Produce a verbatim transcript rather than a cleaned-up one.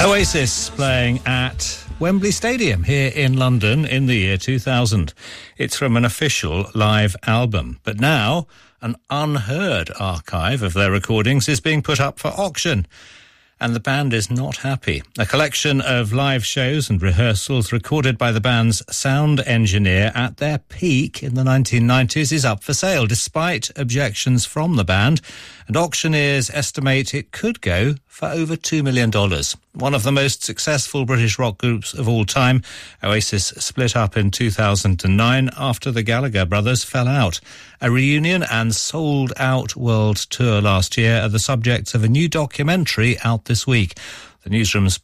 Oasis playing at Wembley Stadium here in London in the year two thousand. It's from an official live album. But now, an unheard archive of their recordings is being put up for auction. And the band is not happy. A collection of live shows and rehearsals recorded by the band's sound engineer at their peak in the nineteen nineties is up for sale, despite objections from the band. And auctioneers estimate it could go for over two million dollars. One of the most successful British rock groups of all time, Oasis split up in two thousand nine after the Gallagher brothers fell out. A reunion and sold-out world tour last year are the subjects of a new documentary out this week. The newsroom's